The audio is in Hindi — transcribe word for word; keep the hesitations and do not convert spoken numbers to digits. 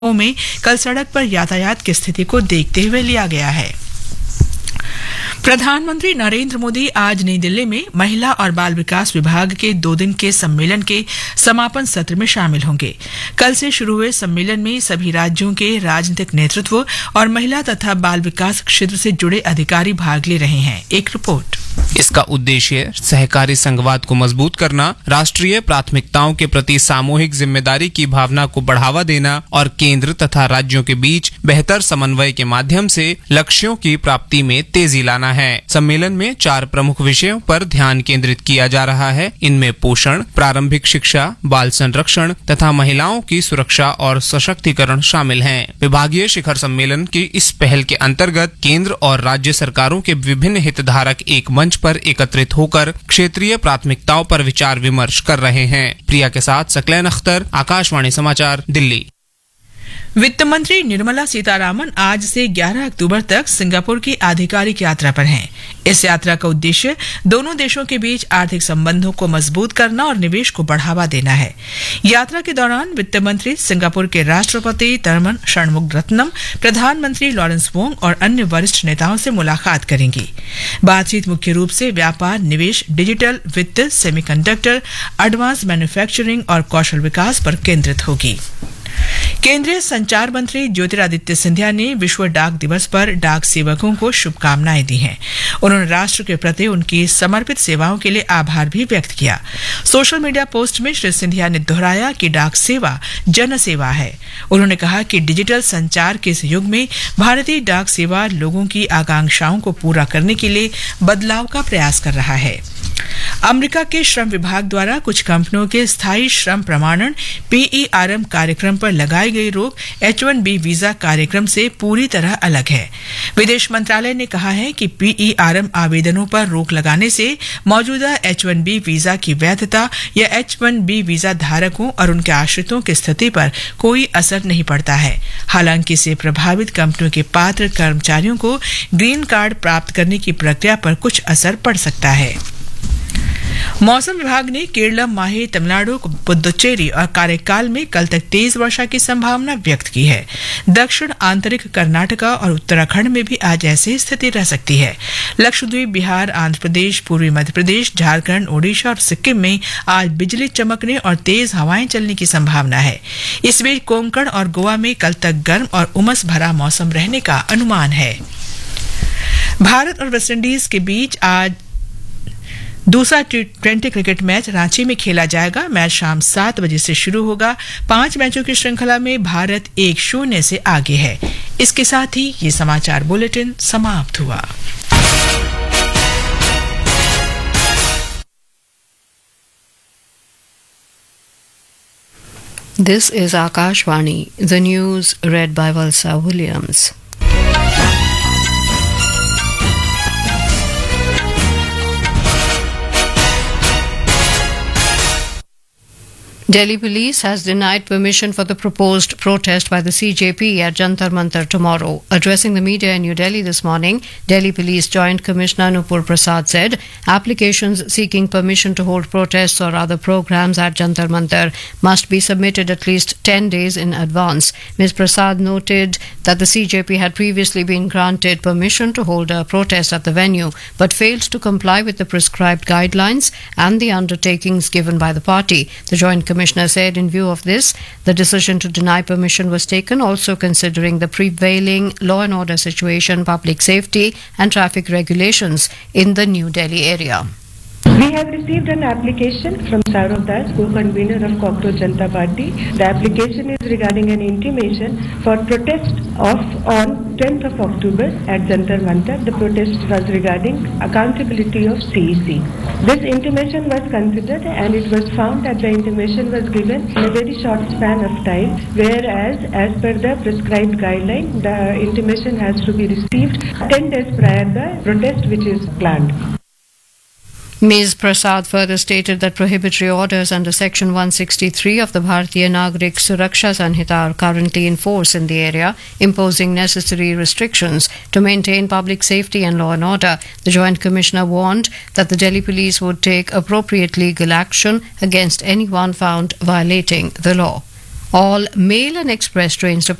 में कल सड़क पर यातायात की स्थिति को देखते हुए लिया गया है। प्रधानमंत्री नरेंद्र मोदी आज नई दिल्ली में महिला और बाल विकास विभाग के दो दिन के सम्मेलन के समापन सत्र में शामिल होंगे। कल से शुरू हुए सम्मेलन में सभी राज्यों के राजनीतिक नेतृत्व और महिला तथा बाल विकास क्षेत्र से जुड़े अधिकारी भाग ले रहे हैं। एक रिपोर्ट। इसका उद्देश्य सहकारी संघवाद को मजबूत करना, राष्ट्रीय प्राथमिकताओं के प्रति सामूहिक जिम्मेदारी की भावना को बढ़ावा देना और केंद्र तथा राज्यों के बीच बेहतर समन्वय के माध्यम से लक्ष्यों की प्राप्ति में तेजी लाना है। सम्मेलन में चार प्रमुख विषयों पर ध्यान केंद्रित किया जा रहा है। इनमें पोषण, प्रारंभिक शिक्षा, बाल संरक्षण तथा महिलाओं की सुरक्षा और सशक्तिकरण शामिल हैं। विभागीय शिखर सम्मेलन की इस पहल के अंतर्गत केंद्र और राज्य सरकारों के विभिन्न हितधारक एक मंच पर एकत्रित होकर क्षेत्रीय प्राथमिकताओं पर विचार विमर्श कर रहे हैं। प्रिया के साथ सकलैन अख्तर, आकाशवाणी समाचार, दिल्ली। वित्त मंत्री निर्मला सीतारामन आज से ग्यारह अक्टूबर तक सिंगापुर की आधिकारिक यात्रा पर हैं। इस यात्रा का उद्देश्य दोनों देशों के बीच आर्थिक संबंधों को मजबूत करना और निवेश को बढ़ावा देना है। यात्रा के दौरान वित्त मंत्री सिंगापुर के राष्ट्रपति थरमन षणमुगरत्नम, प्रधानमंत्री लॉरेंस वोंग और अन्य वरिष्ठ नेताओं से मुलाकात करेंगी। बातचीत मुख्य रूप से व्यापार, निवेश, डिजिटल वित्त, सेमीकंडक्टर, एडवांस मैन्युफैक्चरिंग और कौशल विकास पर केंद्रित होगी। केंद्रीय संचार मंत्री ज्योतिरादित्य सिंधिया ने विश्व डाक दिवस पर डाक सेवकों को शुभकामनाएं दी हैं। उन्होंने राष्ट्र के प्रति उनकी समर्पित सेवाओं के लिए आभार भी व्यक्त किया। सोशल मीडिया पोस्ट में श्री सिंधिया ने दोहराया कि डाक सेवा जन सेवा है। उन्होंने कहा कि डिजिटल संचार के इस युग में भारतीय डाक सेवा लोगों की आकांक्षाओं को पूरा करने के लिए बदलाव का प्रयास कर रहा है। अमेरिका के श्रम विभाग द्वारा कुछ कंपनियों के स्थायी श्रम प्रमाणन पीईआरएम कार्यक्रम पर लगाई गई रोक एच वन बी वीजा कार्यक्रम से पूरी तरह अलग है। विदेश मंत्रालय ने कहा है कि पीईआरएम आवेदनों पर रोक लगाने से मौजूदा एच वन बी वीजा की वैधता या एच वन बी वीजा धारकों और उनके आश्रितों की स्थिति पर कोई असर नहीं पड़ता है। हालांकि इससे प्रभावित कंपनियों के पात्र कर्मचारियों को ग्रीन कार्ड प्राप्त करने की प्रक्रिया पर कुछ असर पड़ सकता है। मौसम विभाग ने केरलम, माहे, तमिलनाडु, पुदुचेरी और कारेकाल में कल तक तेज वर्षा की संभावना व्यक्त की है। दक्षिण आंतरिक कर्नाटका और उत्तराखंड में भी आज ऐसी स्थिति रह सकती है। लक्षद्वीप, बिहार, आंध्र प्रदेश, पूर्वी मध्य प्रदेश, झारखंड, ओडिशा और सिक्किम में आज बिजली चमकने और तेज हवाएं चलने की संभावना है। इस बीच कोंकण और गोवा में कल तक गर्म और उमस भरा मौसम रहने का अनुमान है। भारत और वेस्टइंडीज के बीच आज दूसरा T twenty cricket match Ranchi में खेला जाएगा। मैच शाम सात बजे से शुरू होगा। पांच मैचों की श्रृंखला में भारत एक शून्य से आगे है। इसके साथ ही ये समाचार बुलेटिन समाप्त हुआ। This is Akashvani, the news read by Valsa Williams. Delhi police has denied permission for the proposed protest by the C J P at Jantar Mantar tomorrow. Addressing the media in New Delhi this morning, Delhi Police Joint Commissioner Nupur Prasad said applications seeking permission to hold protests or other programs at Jantar Mantar must be submitted at least ten days in advance. Miz Prasad noted that the C J P had previously been granted permission to hold a protest at the venue but failed to comply with the prescribed guidelines and the undertakings given by the party. The Joint Commissioner Commissioner said in view of this, the decision to deny permission was taken also considering the prevailing law and order situation, public safety and traffic regulations in the New Delhi area. We have received an application from Saurav Das, co-convener of Cockroach Janata Party. The application is regarding an intimation for protest of on tenth of October at Jantar Mantar. The protest was regarding accountability of C E C. This intimation was considered and it was found that the intimation was given in a very short span of time, whereas as per the prescribed guideline, the intimation has to be received ten days prior to the protest which is planned. Miz Prasad further stated that prohibitory orders under Section one sixty-three of the Bharatiya Nagarik Suraksha Sanhita are currently in force in the area, imposing necessary restrictions to maintain public safety and law and order. The Joint Commissioner warned that the Delhi Police would take appropriate legal action against anyone found violating the law. All mail and express trains